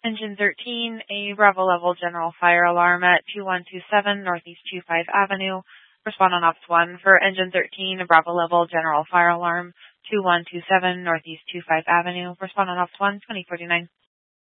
Engine 13, a Bravo level general fire alarm at 2127 Northeast 25 Avenue. Respond on Ops 1 for Engine 13, a Bravo level general fire alarm, 2127 Northeast 25 Avenue. Respond on Ops 1, 2049.